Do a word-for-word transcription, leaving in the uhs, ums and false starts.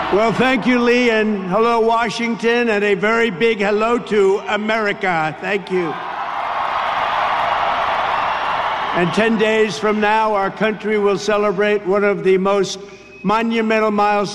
Well, thank you, Lee, and hello, Washington, and a very big hello to America. Thank you. And ten days from now, our country will celebrate one of the most monumental milestones